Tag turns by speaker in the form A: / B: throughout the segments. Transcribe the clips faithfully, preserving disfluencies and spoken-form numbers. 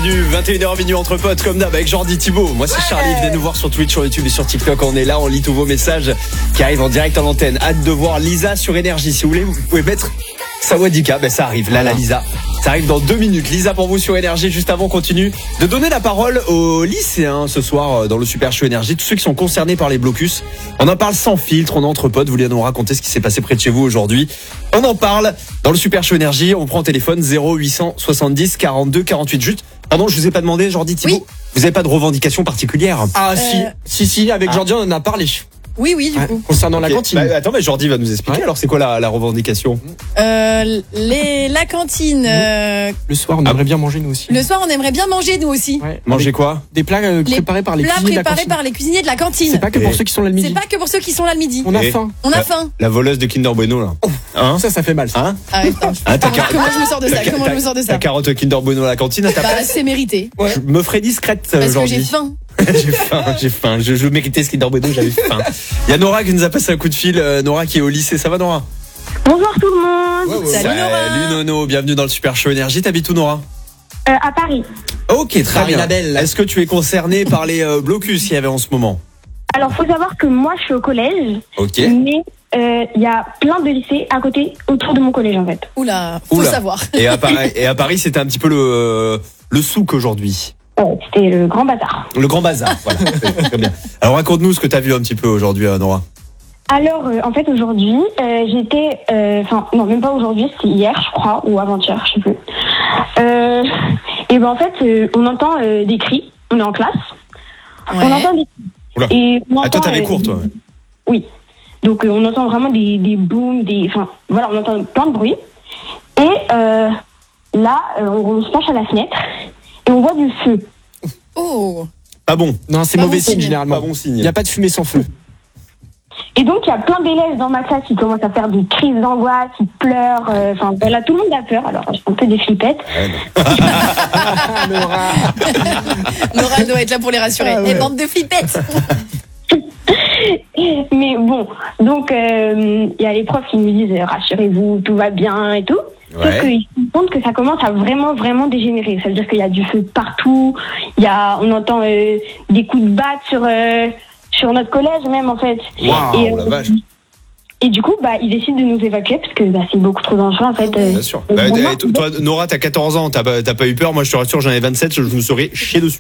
A: bienvenue, vingt et une heures minuit entre potes comme d'hab avec Jordi Thibaut. Moi c'est Charlie, venez nous voir sur Twitch, sur YouTube et sur TikTok. On est là, on lit tous vos messages qui arrivent en direct en antenne. Hâte de voir Lisa sur Énergie. Si vous voulez, vous pouvez mettre Sawadika, ben ça arrive, là la Lisa. Ça arrive dans deux minutes. Lisa pour vous sur Énergie. Juste avant, on continue de donner la parole aux lycéens ce soir dans le Super Show Énergie. Tous ceux qui sont concernés par les blocus. On en parle sans filtre, on est entre potes. Vous voulez nous raconter ce qui s'est passé près de chez vous aujourd'hui? On en parle dans le Super Show Énergie. On prend le téléphone zéro huit cent soixante-dix quarante-deux quarante-huit. Juste, pardon, je vous ai pas demandé, Jordi Thibaut.
B: Oui.
A: Vous avez pas de revendication particulière?
C: Ah
B: Euh...
C: si, si, si, avec
A: Ah.
C: Jordi on en a parlé.
B: Oui, oui, du
C: Ouais,
B: coup.
C: concernant la
A: Ok.
C: cantine.
A: Bah, attends, mais Jordi va nous expliquer.
C: Ouais.
A: Alors, c'est quoi la, la revendication?
B: Euh, les, la cantine. Euh,
C: Le soir, on
A: Ah.
C: aimerait bien manger nous aussi.
B: le soir, on aimerait bien manger, nous aussi.
C: Ouais.
A: Manger
C: Avec
A: quoi?
C: Des plats euh,
B: Les
C: préparés par les
B: Plats
C: cuisiniers de la
B: préparés
C: cantine.
B: par les cuisiniers de la cantine.
C: C'est pas que pour
A: Et-
C: ceux qui sont là le midi.
B: C'est pas que pour ceux qui sont là le midi.
C: On a
A: Et-
C: faim.
B: On a
A: La-
B: faim.
A: La voleuse de Kinder Bueno, là. Hein?
C: Ça, ça fait mal. Ça.
A: Hein?
B: Ah, putain.
A: Hein, t'as car-
B: Comment je me sors de ça
A: t'as-
B: Comment je me sors de
A: Ta
B: ça
A: carotte Kinder Bueno à la cantine, à ta
B: Bah,
A: place?
B: c'est mérité.
C: Ouais.
A: Je me ferai discrète
B: Parce que
A: aujourd'hui.
B: j'ai faim.
A: J'ai faim, j'ai faim. Je, je méritais ce Kinder Bueno, j'avais faim. Il y a Nora qui nous a passé un coup de fil. Euh, Nora qui est au lycée. Ça va, Nora?
D: Bonjour tout le monde.
C: Ouais, ouais.
B: Salut, Nora.
A: Salut Nono, bienvenue dans le Super Show Énergie. T'habites où, Nora?
D: Euh, à Paris.
A: Ok, très
C: Paris
A: bien.
C: la belle.
A: Est-ce que tu es concerné par les euh, blocus qu'il y avait en ce moment?
D: Alors, faut savoir que moi, je suis au collège,
A: Ok.
D: mais euh, il y a plein de lycées à côté, autour de mon collège, en fait.
B: Oula, faut
A: Oula.
B: savoir.
A: Et à Paris, et à Paris c'était un petit peu le, euh, le souk aujourd'hui.
D: Ouais, c'était le grand bazar.
A: Le grand bazar. Voilà, c'est très bien. Alors raconte-nous ce que tu as vu un petit peu aujourd'hui, euh, Nora.
D: Alors, euh, en fait, aujourd'hui, euh, j'étais... Enfin, non, même pas aujourd'hui, c'était hier, je crois, ou avant-hier, je sais plus. Euh, et ben, en fait, euh, on entend euh, des cris. On est en classe. On
B: Ouais.
D: entend des
A: Oula.
D: Et on
A: Ah, toi,
D: entend,
A: t'avais
D: euh,
A: cours, toi.
D: Oui. Donc, euh, on entend vraiment des, des booms, des... Enfin, voilà, on entend plein de bruit. Et euh, là, euh, on se penche à la fenêtre et on voit du feu.
B: Oh.
A: Pas bon.
C: Non, c'est
B: Pas
C: mauvais
B: bon
C: signe
B: signe.
C: généralement.
A: Pas bon signe.
C: Il n'y a pas de fumée sans feu.
D: Et donc, il y a plein d'élèves dans ma classe qui commencent à faire des crises d'angoisse, qui pleurent. euh, Enfin, voilà, tout le monde a peur. Alors, j'ai un peu des flippettes.
C: Ah, Nora.
B: Nora doit être là pour les rassurer.
C: Ah ouais.
B: Et bande de flippettes.
D: Mais bon, donc, euh, il y a les profs qui me disent euh, rassurez-vous, tout va bien et tout.
A: Ouais.
D: Sauf qu'ils se rendent compte que ça commence à vraiment, vraiment dégénérer. Ça veut dire qu'il y a du feu partout. Il y a, on entend euh, des coups de batte sur, euh, sur notre collège, même, en fait.
A: Waouh,
D: et,
A: la vache.
D: et du coup, bah, ils décident de nous évacuer parce que bah, c'est beaucoup trop dangereux, en fait. euh.
A: Bien sûr.
D: Euh,
A: Bah,
D: vraiment,
A: et toi, Nora, t'as quatorze ans, t'as pas, t'as pas eu peur. Moi, je te rassure, j'en ai vingt-sept, je me serais chié dessus.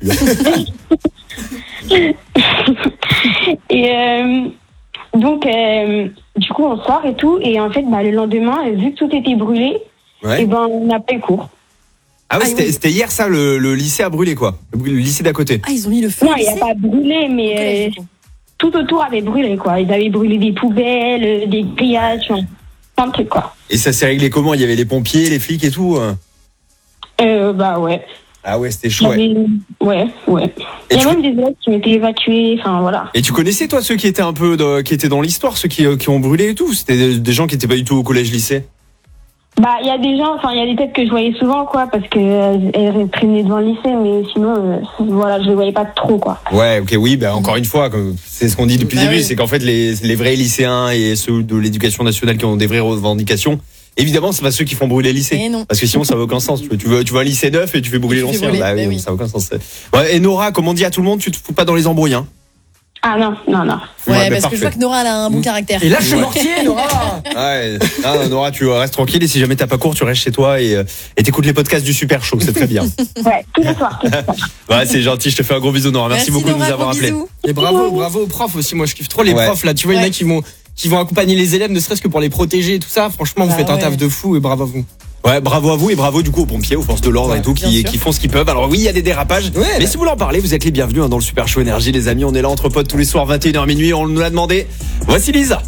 D: Et euh, donc, euh, du coup, on sort et tout. Et en fait, bah, le lendemain, euh, vu que tout était brûlé,
A: Ouais.
D: et ben, on n'a pas eu cours.
A: Ah ouais,
B: Ah,
A: c'était,
B: oui.
A: c'était hier ça, le, le lycée a brûlé quoi. Le lycée d'à côté.
B: Ah, ils ont mis le feu.
D: Non,
B: au
D: il n'y a
B: lycée
D: pas brûlé,
B: Au
D: mais
B: collège,
D: euh,
B: du coup.
D: tout autour avait brûlé, quoi. Ils avaient brûlé des poubelles, euh, des grillages, enfin, plein de trucs, quoi.
A: Et ça s'est réglé comment? Il y avait les pompiers, les flics et tout. euh
D: Euh, bah ouais.
A: Ah ouais, c'était
D: Il y
A: chaud. Ouais.
D: avait- Ouais, ouais.
A: Et
D: Il y
A: tu-
D: a même des élèves qui ont été évacués, enfin voilà.
A: Et tu connaissais toi ceux qui étaient un peu de- qui étaient dans l'histoire, ceux qui, euh, qui ont brûlé et tout? C'était des, des gens qui étaient pas du tout au collège-lycée.
D: Bah, il y a des gens, enfin, il y a des têtes que je voyais souvent, quoi, parce que euh, elles traînaient devant le lycée, mais sinon, euh, voilà, je les voyais pas trop, quoi.
A: Ouais, ok, oui, bah encore une fois, comme- c'est ce qu'on dit depuis
B: Bah
A: le début,
B: oui.
A: c'est qu'en fait les, les vrais lycéens et ceux de l'éducation nationale qui ont des vraies revendications, évidemment, c'est pas ceux qui font brûler les lycées.
B: Et non.
A: Parce que sinon, ça n'a aucun sens. Tu veux, tu veux, tu veux un lycée neuf et tu fais brûler
B: Tu fais
A: l'ancien.
B: brûler,
A: Bah oui,
B: bah oui.
A: ça n'a aucun sens. Ouais, et Nora, comme on dit à tout le monde, tu te fous pas dans les embrouilles, hein.
D: Ah non, non, non.
B: Ouais,
A: Ouais, bah,
B: parce que
A: parfait.
B: je vois que Nora elle a un bon caractère.
C: Et lâche le
A: Ouais.
C: mortier, Nora.
A: Ouais, non, Nora, tu restes tranquille et si jamais t'as pas cours, tu restes chez toi et euh, et t'écoutes les podcasts du Super Show, c'est très bien.
D: Ouais, tous les soirs, tous les soirs.
A: Ouais, c'est gentil, je te fais un gros bisou, Nora. Merci, beaucoup
B: Nora,
A: de nous avoir
B: gros
A: appelés.
B: bisous.
C: Et bravo, bravo aux profs aussi. Moi, je kiffe trop les
A: Ouais.
C: profs là. Tu vois, il y en a
B: Ouais.
C: qui vont, qui vont accompagner les élèves, ne serait-ce que pour les protéger et tout ça. Franchement, vous
B: Bah
C: faites un
B: ouais.
C: taf de fou et bravo à vous.
A: Ouais, bravo à vous et bravo du coup aux pompiers, aux forces de l'ordre
C: Ouais,
A: et tout
B: bien
A: qui,
B: sûr.
A: qui font ce qu'ils peuvent. Alors oui, il y a des dérapages,
C: Ouais,
A: mais
C: bah.
A: si vous leur parlez, vous êtes les bienvenus hein, dans le Super Show Énergie, les amis. On est là entre potes tous les soirs, vingt et une heures minuit. On nous l'a demandé. Voici Lisa.